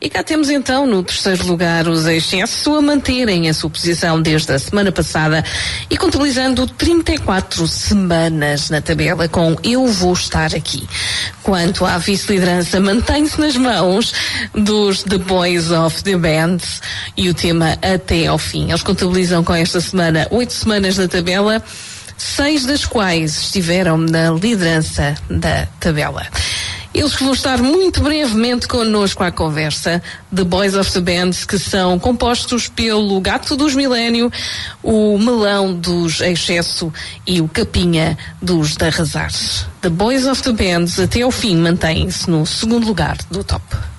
E cá temos então no terceiro lugar os Excesso a manterem a sua posição desde a semana passada e contabilizando 34 semanas na tabela com Eu Vou Estar Aqui. Quanto à vice-liderança, mantém-se nas mãos dos The Boys of the Band e o tema Até ao Fim. Eles contabilizam com esta semana 8 semanas na tabela, 6 das quais estiveram na liderança da tabela. Eles que vão estar muito brevemente connosco à conversa, The Boys of the Band, que são compostos pelo Gato dos Milénio, o Melão dos Excesso e o Capinha dos de Arrasar. The Boys of the Band até ao fim mantém-se no segundo lugar do top.